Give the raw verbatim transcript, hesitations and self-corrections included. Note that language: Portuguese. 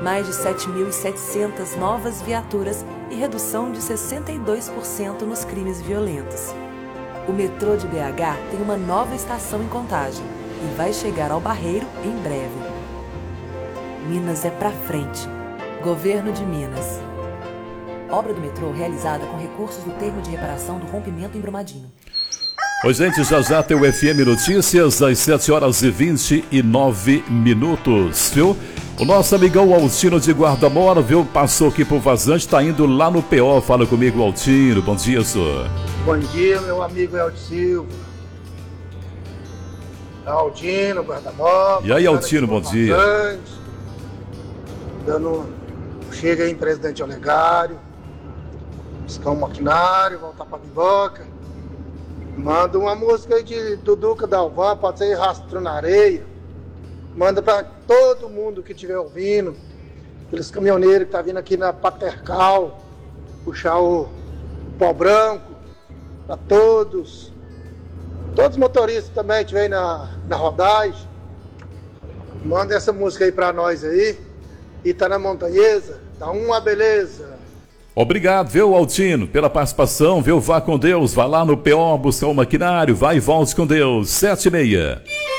mais de sete mil e setecentas novas viaturas e redução de sessenta e dois por cento nos crimes violentos. O metrô de B H tem uma nova estação em Contagem e vai chegar ao Barreiro em breve. Minas é pra frente. Governo de Minas. Obra do metrô realizada com recursos do termo de reparação do rompimento em Brumadinho. Oi, gente, já já tem o F M Notícias, às sete horas e vinte e nove minutos, viu? O nosso amigão Altino de Guarda-Mora, viu? Passou aqui por Vazante, tá indo lá no P O. Fala comigo, Altino. Bom dia, senhor. Bom dia, meu amigo Elton Silva. Altino, Guarda-Mora. E aí, Altino, bom dia. Vazante, dando... Chega aí em Presidente Olegário. Buscar um maquinário, voltar pra Biboca. Manda uma música aí de Duduca Dalvan, pode ser Rastro na Areia. Manda pra todo mundo que estiver ouvindo. Aqueles caminhoneiros que tá vindo aqui na Patercal, puxar o pó branco. Pra todos. Todos os motoristas também que estiverem na, na rodagem. Manda essa música aí pra nós aí. E tá na Montanhesa, tá uma beleza. Obrigado, viu, Altino, pela participação, viu? Vá com Deus, vá lá no P O buscar o maquinário, vai e volte com Deus. Sete e meia.